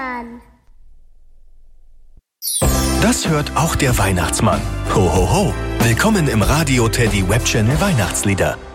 Weihnachtsmann. Das hört auch der Weihnachtsmann. Ho, ho, ho. Willkommen im Radio Teddy Web Channel Weihnachtslieder.